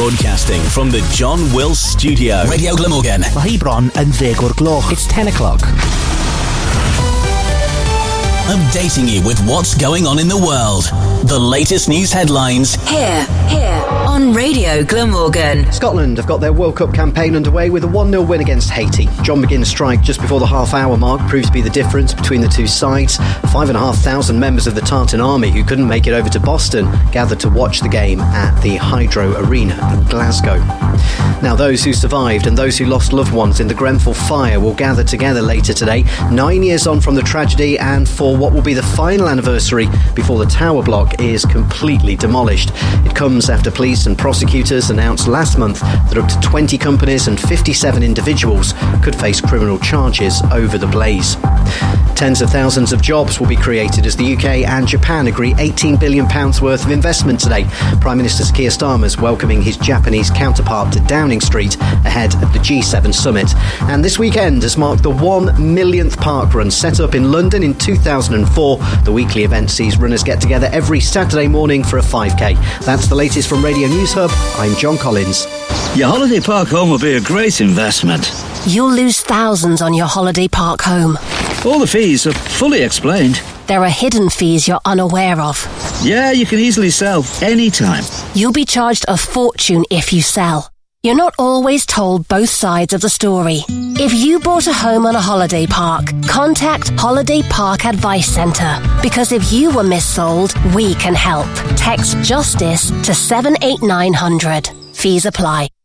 Broadcasting from the John Wills Studio. Radio Glamorgan. Mae hi bron yn 10 o'r gloch. It's 10 o'clock. Updating you with what's going on in the world. The latest news headlines. Here, on Radio Glamorgan. Scotland have got their World Cup campaign underway with a 1-0 win against Haiti. John McGinn's strike just before the half-hour mark proved to be the difference between the two sides. 5,500 members of the Tartan Army who couldn't make it over to Boston gathered to watch the game at the Hydro Arena in Glasgow. Now, those who survived and those who lost loved ones in the Grenfell fire will gather together later today, 9 years on from the tragedy, and for what will be the final anniversary before the tower block is completely demolished. It comes after police and prosecutors announced last month that up to 20 companies and 57 individuals could face criminal charges over the blaze. Tens of thousands of jobs will be created as the UK and Japan agree £18 billion worth of investment today. Prime Minister Keir Starmer's welcoming his Japanese counterpart to Downing Street ahead of the G7 summit. And this weekend has marked the 1 millionth park run set up in London in 2004. The weekly event sees runners get together every Saturday morning for a 5k. That's the latest from Radio News Hub. I'm John Collins. Your holiday park home will be a great investment. You'll lose thousands on your holiday park home. All the fees are fully explained. There are hidden fees you're unaware of. Yeah, you can easily sell anytime. You'll be charged a fortune if you sell. You're not always told both sides of the story. If you bought a home on a holiday park, contact Holiday Park Advice Centre. Because if you were missold, we can help. Text JUSTICE to 78900. Fees apply.